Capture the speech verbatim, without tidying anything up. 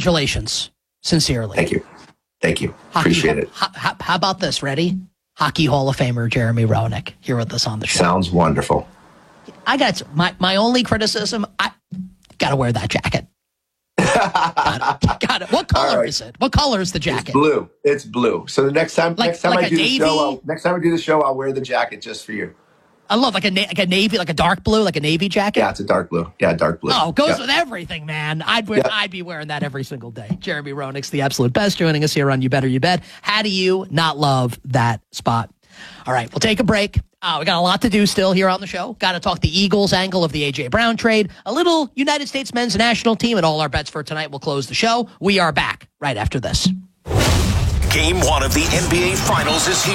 congratulations. Sincerely. Thank you. Thank you. Hockey, Appreciate it. Ho- ho- how about this? Ready? Hockey Hall of Famer Jeremy Roenick here with us on the show. Sounds wonderful. I got my my only criticism. I got to wear that jacket. got it. Got it. What color right. is it? What color is the jacket? It's blue. It's blue. So the next time, Like- next time like I a do navy? the show, I'll, next time I do the show, I'll wear the jacket just for you. I love like a na- like a navy, like a dark blue, like a navy jacket. Yeah, it's a dark blue. Yeah, dark blue. Oh, goes yeah. with everything, man. I'd wear, Yeah. I'd be wearing that every single day. Jeremy Roenick's the absolute best, joining us here on You Better You Bet. How do you not love that spot? All right, we'll take a break. Uh, we got a lot to do still here on the show. Got to talk the Eagles angle of the A J. Brown trade, a little United States men's national team, and all our bets for tonight. We'll close the show. We are back right after this. Game one of the N B A Finals is here.